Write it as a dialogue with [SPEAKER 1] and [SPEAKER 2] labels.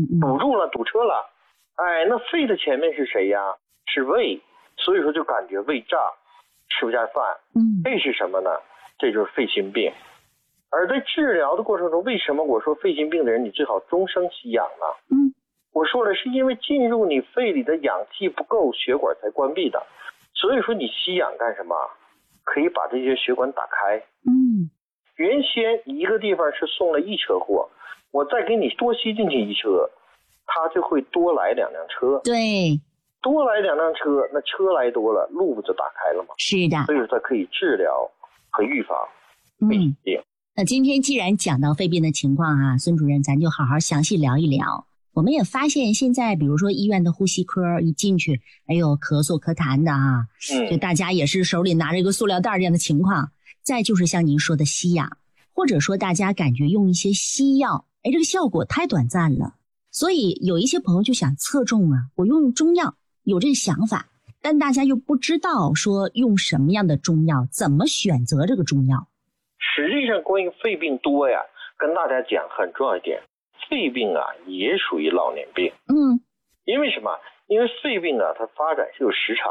[SPEAKER 1] 堵住了，堵车了。那肺的前面是谁呀？是胃，所以说就感觉胃胀，吃不下饭。这是什么呢？这就是肺心病。而在治疗的过程中，为什么我说肺心病的人你最好终生吸氧呢？我说了，是因为进入你肺里的氧气不够，血管才关闭的。所以说你吸氧干什么？可以把这些血管打开。原先一个地方是送了1车货，我再给你多吸进去1车，它就会多来2辆车。
[SPEAKER 2] 对，
[SPEAKER 1] 多来2辆车，那车来多了，路不就打开了吗？
[SPEAKER 2] 是的。
[SPEAKER 1] 所以说它可以治疗和预防肺病。
[SPEAKER 2] 那今天既然讲到肺病的情况啊，孙主任咱就好好详细聊一聊。我们也发现现在比如说医院的呼吸科一进去，哎呦咳嗽咳痰的啊，就大家也是手里拿着一个塑料袋这样的情况。再就是像您说的吸氧，或者说大家感觉用一些西药，这个效果太短暂了，所以有一些朋友就想侧重啊，我用中药，有这个想法，但大家又不知道说用什么样的中药，怎么选择这个中药。
[SPEAKER 1] 实际上关于肺病多呀，跟大家讲很重要一点，肺病啊也属于老年病。因为什么？因为肺病啊它发展是有时长